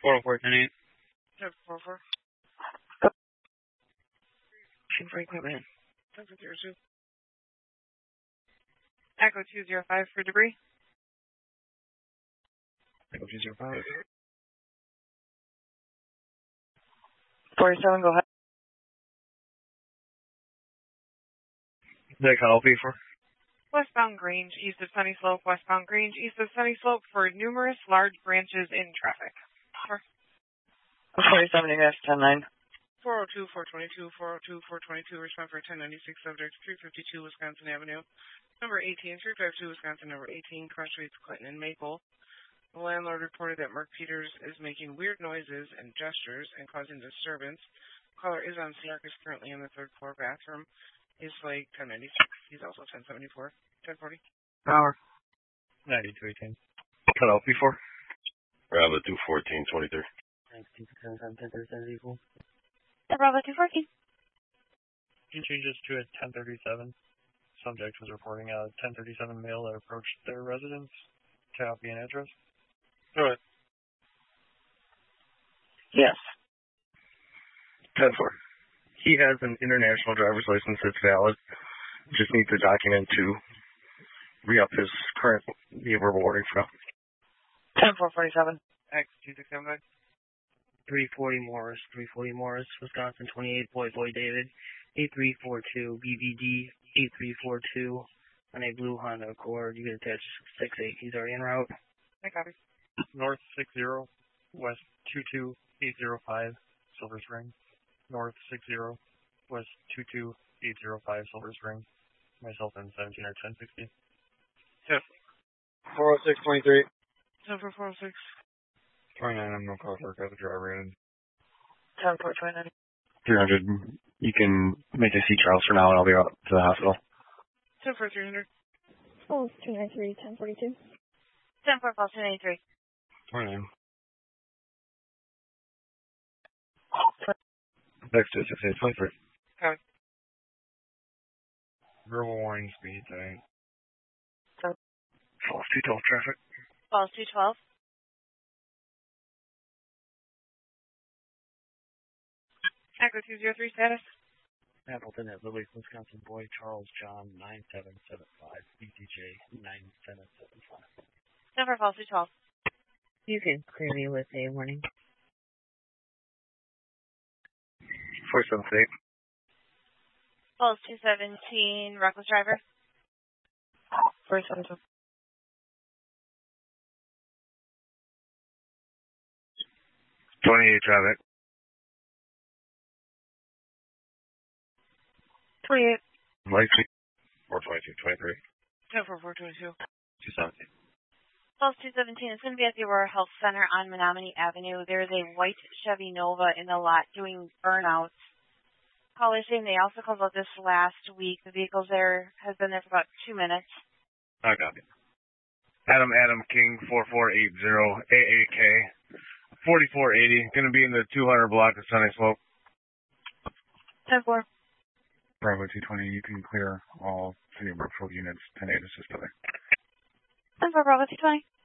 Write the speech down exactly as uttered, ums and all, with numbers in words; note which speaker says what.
Speaker 1: four oh four, ten eight.
Speaker 2: ten four four.
Speaker 1: Machine for equipment.
Speaker 2: ten for zero two. Echo two zero five for debris.
Speaker 1: Echo two zero five.
Speaker 2: forty-seven, go ahead.
Speaker 1: That call be for?
Speaker 2: Westbound Grange, east of Sunny Slope. Westbound Grange, east of Sunny Slope for numerous large branches in traffic.
Speaker 3: forty-seven, you guys, ten nine.
Speaker 2: four oh two, four twenty-two, four oh two, four twenty-two, respond for ten ninety-six, subject three fifty-two Wisconsin Avenue. Number eighteen, three fifty-two Wisconsin, number eighteen, cross streets Clinton and Maple. The landlord reported that Mark Peters is making weird noises and gestures and causing disturbance. Caller is on scene. Mark is currently in the third floor bathroom. He's like ten ninety-six. He's also ten seventy-four. ten forty.
Speaker 1: Power. ninety-three ten. Cut off before?
Speaker 4: Bravo two fourteen, twenty-three.
Speaker 1: nineteen seventy-seven, ten thirty-seven equal.
Speaker 3: Bravo two fourteen.
Speaker 1: Changes to a ten thirty-seven. Subject was reporting a ten thirty-seven male that approached their residence. Copy and address.
Speaker 4: All right.
Speaker 3: Yes.
Speaker 1: ten four. He has an international driver's license that's valid. Just needs a document to re-up his current vehicle boarding from.
Speaker 3: ten four forty-seven.
Speaker 2: X two six seven nine.
Speaker 5: three forty Morris, three forty Morris, Wisconsin, twenty-eight, Boy Boy David, eight three four two, B B D, eight three four two, on a blue Honda Accord. You can attach six eight. He's already en route.
Speaker 2: I copy.
Speaker 1: North six zero, west two two eight zero five, Silver Spring. North six zero, west two two eight zero five, Silver Spring. Myself in seventeen or ten sixty.
Speaker 2: Yes.
Speaker 4: four oh six, twenty-three.
Speaker 2: ten for four oh six.
Speaker 4: twenty-nine, I'm no call for got the driver in.
Speaker 3: ten four twenty-nine.
Speaker 1: three hundred. You can make a C Charles for now and I'll be out to the hospital.
Speaker 2: ten for three hundred.
Speaker 6: Oh, two ninety-three, ten forty-two.
Speaker 3: ten four five two ninety-three.
Speaker 4: twenty-nine.
Speaker 1: Next to six eight twenty-three.
Speaker 2: Copy.
Speaker 4: Verbal warning speed tonight.
Speaker 1: False two twelve traffic.
Speaker 3: Falls two twelve.
Speaker 2: Echo two zero three status.
Speaker 5: Appleton at Lily, Wisconsin, Boy Charles John, nine seven seven five, B T J, nine seven seven five.
Speaker 3: Number falls two twelve.
Speaker 7: You can clear me with a warning.
Speaker 1: four seven eight.
Speaker 3: Falls two seventeen, reckless driver.
Speaker 6: four seven two.
Speaker 1: twenty-eight traffic.
Speaker 2: twenty-eight.
Speaker 1: Likely.
Speaker 4: four twenty-two, twenty-three.
Speaker 2: ten for four twenty-two.
Speaker 4: two seventeen.
Speaker 3: Falls two seventeen. It's going to be at the Aurora Health Center on Menominee Avenue. There's a white Chevy Nova in the lot doing burnouts. Caller saying they also called out this last week. The vehicle's there, has been there for about two minutes.
Speaker 4: I got it. Adam Adam King four four eight zero A A K forty-four eighty. Going to be in the two hundred block of Sunny Slope.
Speaker 3: ten four.
Speaker 4: Bravo two twenty. You can clear all City of Brookfield units. ten eight assist other.
Speaker 3: ten four, Bravo two twenty.